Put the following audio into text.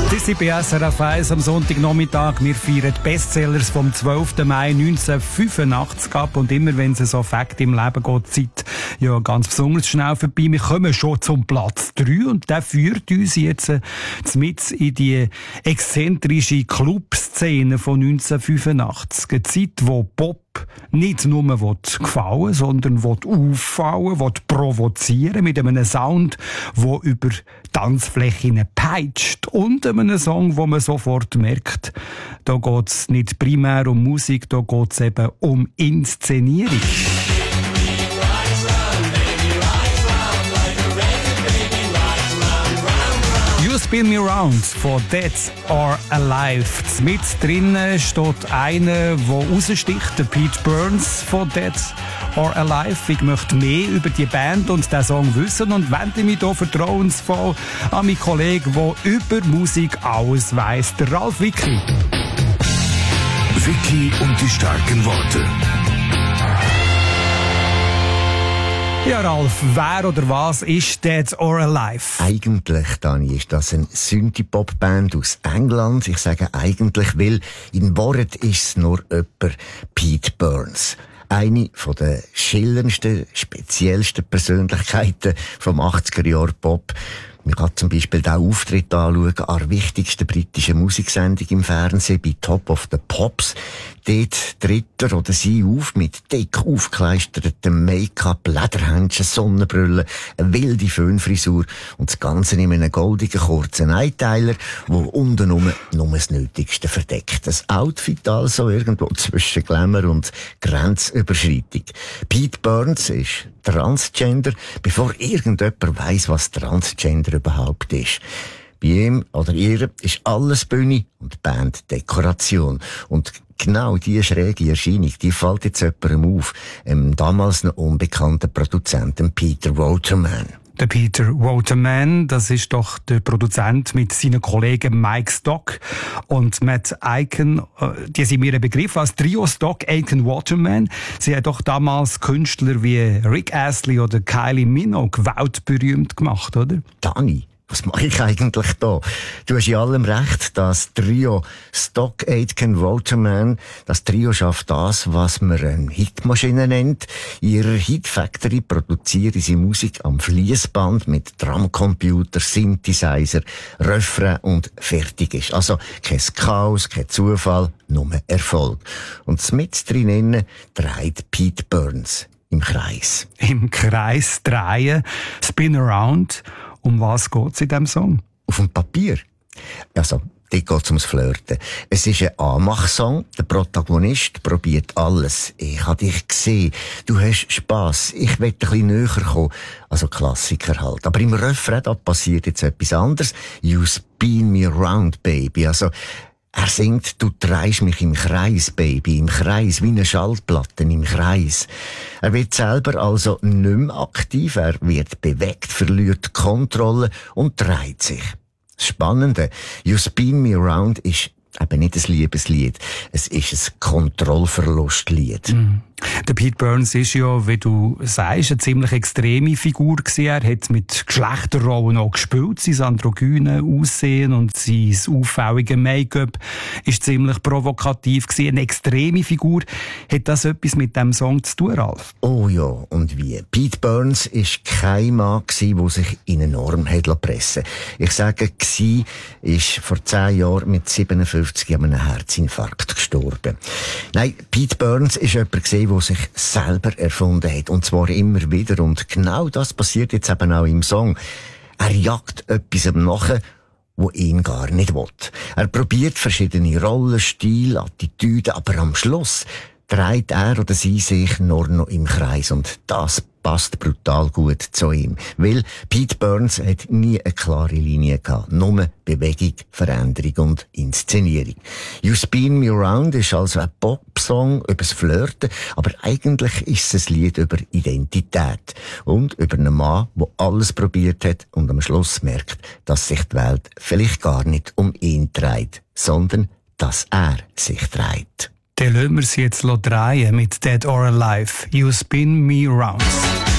Das ist bei SRF 1 am Sonntagnachmittag. Wir feiern die Bestsellers vom 12. Mai 1985 ab. Und immer wenn es so Fakt im Leben geht, die Zeit ja ganz besonders schnell vorbei. Wir kommen schon zum Platz 3 und der führt uns jetzt mit in die exzentrische Clubszene von 1985. Eine Zeit, wo Pop nicht nur gefallen, sondern auffallen, provozieren mit einem Sound, der über Tanzflächen peitscht und einem Song, wo man sofort merkt, da geht es nicht primär um Musik, da geht es eben um Inszenierung. You Spin Me Round von Dead or Alive. Mit drinnen steht einer, der raussticht, der Pete Burns von Dead or Alive. Ich möchte mehr über die Band und den Song wissen und wende mich hier vertrauensvoll an meinen Kollegen, der über Musik alles weiss, der Ralf Wicki. Wicki und die starken Worte. Ja, Ralf, wer oder was ist Dead or Alive? Eigentlich, Dani, ist das eine Synthie-Pop-Band aus England. Ich sage eigentlich, weil in Wahrheit ist es nur jemand Pete Burns. Eine von der schillerndsten, speziellsten Persönlichkeiten vom 80er-Jahr-Pop. Man kann zum Beispiel den Auftritt anschauen an der wichtigsten britischen Musiksendung im Fernsehen bei Top of the Pops. Dort tritt er oder sie auf mit dick aufgekleistertem Make-up, Lederhändchen, Sonnenbrille, eine wilde Föhnfrisur und das Ganze in einem goldigen kurzen Einteiler, wo untenrum nur das Nötigste verdeckt. Das Outfit also irgendwo zwischen Glamour und Grenzüberschreitung. Pete Burns ist Transgender, bevor irgendjemand weiss, was Transgender überhaupt ist. Bei ihm oder ihr ist alles Bühne und Band Dekoration. Und genau diese schräge Erscheinung, die fällt jetzt jemandem auf, damals noch unbekannten Produzenten Peter Waterman. Der Peter Waterman, das ist doch der Produzent mit seinen Kollegen Mike Stock und Matt Aiken. Die sind mir ein Begriff als Trio Stock, Aiken, Waterman. Sie haben doch damals Künstler wie Rick Astley oder Kylie Minogue weltberühmt gemacht, oder? Dani, was mache ich eigentlich da? Du hast in allem recht, das Trio Stock, Aitken, Waterman, das Trio schafft das, was man eine Hitmaschine nennt. In ihrer Hit Factory produzieren sie Musik am Fließband mit Drumcomputer, Synthesizer, Refrain und fertig ist. Also kein Chaos, kein Zufall, nur Erfolg. Und mit drinnen dreht Pete Burns im Kreis. Im Kreis drehen, Spin Around. Um was geht's in diesem Song? Auf dem Papier. Also, dort geht's ums Flirten. Es ist ein Anmachsong. Der Protagonist probiert alles. Ich habe dich gesehen. Du hast Spass. Ich will ein bisschen näher kommen. Also Klassiker halt. Aber im Refrain, da passiert jetzt etwas anderes. You spin me around, baby. Also, er singt, du drehst mich im Kreis, Baby, im Kreis, wie eine Schallplatte im Kreis. Er wird selber also nicht mehr aktiv, er wird bewegt, verliert die Kontrolle und dreht sich. Das Spannende, You Spin Me Around ist eben nicht ein Liebeslied, es ist ein Kontrollverlustlied. Der Pete Burns ist ja, wie du sagst, eine ziemlich extreme Figur gewesen. Er hat mit Geschlechterrollen auch gespielt. Sein androgyne Aussehen und sein auffällige Make-up ist ziemlich provokativ gewesen. Eine extreme Figur. Hat das etwas mit dem Song zu tun, Ralf? Oh ja, und wie? Pete Burns ist kein Mann gewesen, der sich in eine Norm hat pressen lassen. Ich sage, gsi ist vor 10 Jahren mit 57 an einem Herzinfarkt gestorben. Nein, Pete Burns ist jemand gewesen, der sich selber erfunden hat. Und zwar immer wieder. Und genau das passiert jetzt eben auch im Song. Er jagt etwas nach, wo ihn gar nicht will. Er probiert verschiedene Rollen, Stile, Attitüden, aber am Schluss dreht er oder sie sich nur noch im Kreis. Und das passt brutal gut zu ihm. Weil Pete Burns hat nie eine klare Linie gehabt. Nur Bewegung, Veränderung und Inszenierung. You Spin Me Around ist also ein Pop-Song über das Flirten, aber eigentlich ist es ein Lied über Identität und über einen Mann, der alles probiert hat und am Schluss merkt, dass sich die Welt vielleicht gar nicht um ihn dreht, sondern dass er sich dreht. Dann lassen wir sie jetzt drehen mit Dead or Alive. You Spin Me Round.